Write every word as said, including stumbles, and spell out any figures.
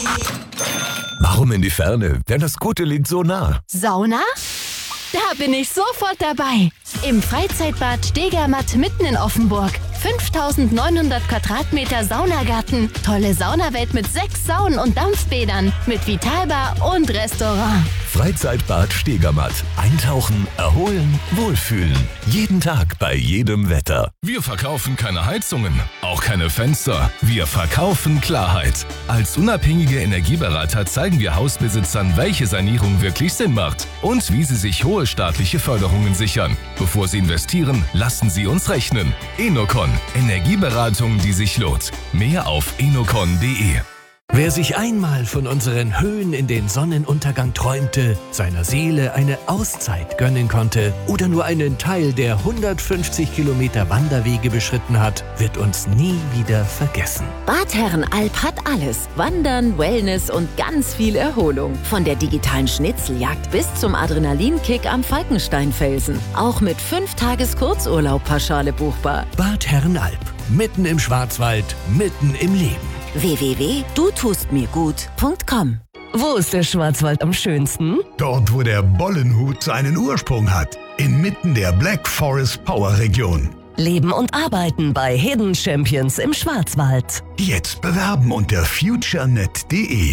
Warum in die Ferne, wenn das Gute liegt so nah? Sauna? Da bin ich sofort dabei. Im Freizeitbad Stegermatt mitten in Offenburg. fünftausendneunhundert Quadratmeter Saunagarten. Tolle Saunawelt mit sechs Saunen und Dampfbädern. Mit Vitalbar und Restaurant. Freizeitbad Stegermatt. Eintauchen, erholen, wohlfühlen. Jeden Tag bei jedem Wetter. Wir verkaufen keine Heizungen, auch keine Fenster. Wir verkaufen Klarheit. Als unabhängige Energieberater zeigen wir Hausbesitzern, welche Sanierung wirklich Sinn macht und wie sie sich hohe staatliche Förderungen sichern. Bevor sie investieren, lassen sie uns rechnen. Enocon. Energieberatung, die sich lohnt. Mehr auf enocon punkt de. Wer sich einmal von unseren Höhen in den Sonnenuntergang träumte, seiner Seele eine Auszeit gönnen konnte oder nur einen Teil der hundertfünfzig Kilometer Wanderwege beschritten hat, wird uns nie wieder vergessen. Bad Herrenalb hat alles. Wandern, Wellness und ganz viel Erholung. Von der digitalen Schnitzeljagd bis zum Adrenalinkick am Falkensteinfelsen. Auch mit fünf Tages Kurzurlaub Pauschale buchbar. Bad Herrenalb. Mitten im Schwarzwald, mitten im Leben. w w w punkt du tust mir gut punkt com. Wo ist der Schwarzwald am schönsten? Dort, wo der Bollenhut seinen Ursprung hat. Inmitten der Black Forest Power Region. Leben und arbeiten bei Hidden Champions im Schwarzwald. Jetzt bewerben unter futurenet punkt de.